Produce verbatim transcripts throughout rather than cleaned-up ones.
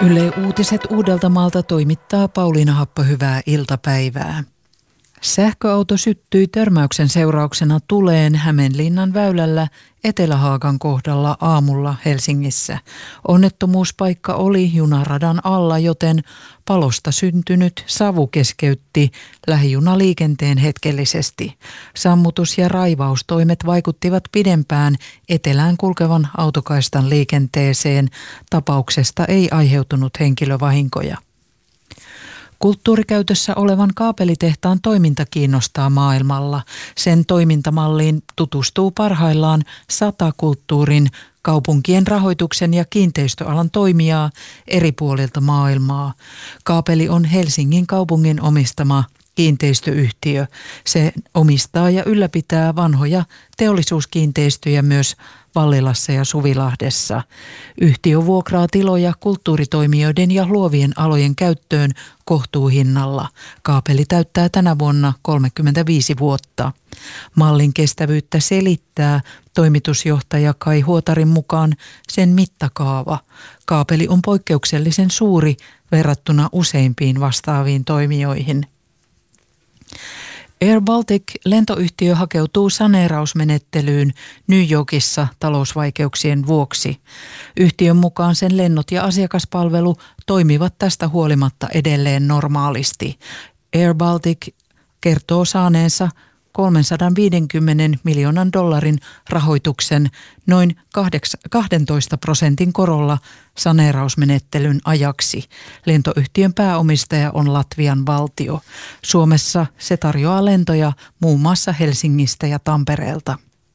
Yle Uutiset Uudeltamaalta toimittaa Pauliina Happo, hyvää iltapäivää. Sähköauto syttyi törmäyksen seurauksena tuleen Hämeenlinnan väylällä Etelä-Haagan kohdalla aamulla Helsingissä. Onnettomuuspaikka oli junaradan alla, joten palosta syntynyt savu keskeytti lähijunaliikenteen hetkellisesti. Sammutus- ja raivaustoimet vaikuttivat pidempään etelään kulkevan autokaistan liikenteeseen. Tapauksesta ei aiheutunut henkilövahinkoja. Kulttuurikäytössä olevan kaapelitehtaan toiminta kiinnostaa maailmalla. Sen toimintamalliin tutustuu parhaillaan sata kulttuurin, kaupunkien rahoituksen ja kiinteistöalan toimijaa eri puolilta maailmaa. Kaapeli on Helsingin kaupungin omistama kiinteistöyhtiö. Se omistaa ja ylläpitää vanhoja teollisuuskiinteistöjä myös Vallilassa ja Suvilahdessa. Yhtiö vuokraa tiloja kulttuuritoimijoiden ja luovien alojen käyttöön kohtuuhinnalla. Kaapeli täyttää tänä vuonna kolmekymmentäviisi vuotta. Mallin kestävyyttä selittää toimitusjohtaja Kai Huotarin mukaan sen mittakaava. Kaapeli on poikkeuksellisen suuri verrattuna useimpiin vastaaviin toimijoihin. Air Baltic-lentoyhtiö hakeutuu saneerausmenettelyyn New Yorkissa talousvaikeuksien vuoksi. Yhtiön mukaan sen lennot ja asiakaspalvelu toimivat tästä huolimatta edelleen normaalisti. Air Baltic kertoo saaneensa kolmesataaviisikymmentä miljoonan dollarin rahoituksen noin kaksitoista prosentin korolla saneerausmenettelyn ajaksi. Lentoyhtiön pääomistaja on Latvian valtio. Suomessa se tarjoaa lentoja muun muassa Helsingistä ja Tampereelta.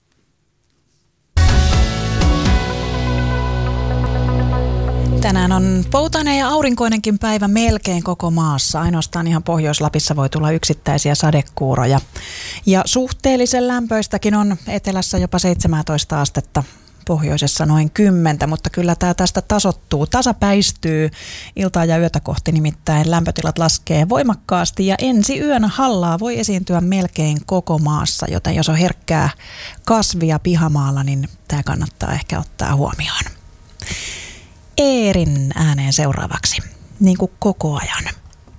Tänään on poutainen ja aurinkoinenkin päivä melkein koko maassa. Ainoastaan ihan Pohjois-Lapissa voi tulla yksittäisiä sadekuuroja. Ja suhteellisen lämpöistäkin on etelässä jopa seitsemäntoista astetta. Pohjoisessa noin kymmentä, mutta kyllä tämä tästä tasoittuu, tasapäistyy iltaa ja yötä kohti, nimittäin lämpötilat laskee voimakkaasti ja ensi yönä hallaa voi esiintyä melkein koko maassa, joten jos on herkkää kasvia pihamaalla, niin tämä kannattaa ehkä ottaa huomioon. Eerin ääneen seuraavaksi, niin kuin koko ajan.